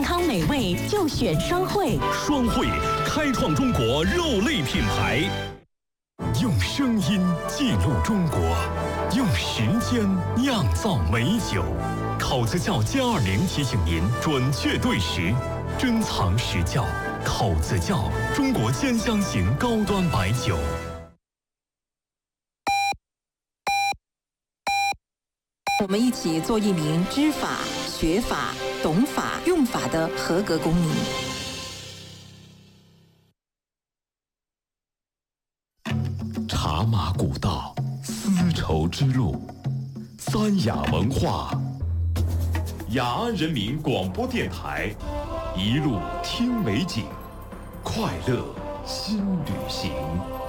健康美味就选双汇。 双汇开创中国肉类品牌，用声音记录中国，用时间酿造美酒。口子窖+20提醒您准确对时，珍藏实窖。口子窖，中国兼香型高端白酒。 我们一起做一名知法、学法、懂法、用法的合格公民。 茶马古道，丝绸之路，三雅文化。雅安人民广播电台，一路听美景，快乐新旅行。